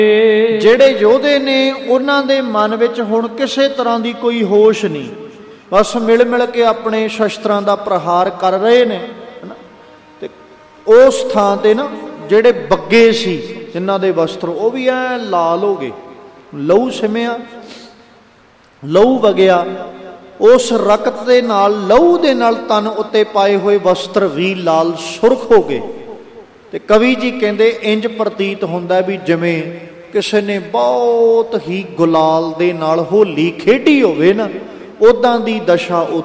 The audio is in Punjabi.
ਜਿਹੜੇ ਯੋਧੇ ਨੇ ਉਹਨਾਂ ਦੇ ਮਨ ਵਿੱਚ ਹੁਣ ਕਿਸੇ ਤਰ੍ਹਾਂ ਦੀ ਕੋਈ ਹੋਸ਼ ਨਹੀਂ, ਬਸ ਮਿਲ ਮਿਲ ਕੇ ਆਪਣੇ ਸ਼ਸਤਰਾਂ ਦਾ ਪ੍ਰਹਾਰ ਕਰ ਰਹੇ ਨੇ। ਤੇ ਉਸ ਥਾਂ ਤੇ ਨਾ ਜਿਹੜੇ ਬੱਗੇ ਸੀ ਜਿਨ੍ਹਾਂ ਦੇ ਵਸਤਰ ਉਹ ਵੀ ਐ ਲਾਲ ਹੋ ਗਏ, ਲਹੂ ਸਿਮਿਆ, ਲਹੂ ਵਗਿਆ। ਉਸ ਰਕਤ ਦੇ ਨਾਲ, ਲਹੂ ਦੇ ਨਾਲ ਤਨ ਉੱਤੇ ਪਾਏ ਹੋਏ ਵਸਤਰ ਵੀ ਲਾਲ ਸੁਰਖ ਹੋ ਗਏ। ਤੇ ਕਵੀ ਜੀ ਕਹਿੰਦੇ ਇੰਜ ਪ੍ਰਤੀਤ ਹੁੰਦਾ ਵੀ ਜਿਵੇਂ ਕਿਸੇ ਨੇ ਬਹੁਤ ਹੀ ਗੁਲਾਲ ਦੇ ਨਾਲ ਹੋਲੀ ਖੇਡੀ ਹੋਵੇ ਨਾ, ਉੱਦਾਂ ਦੀ ਦਸ਼ਾ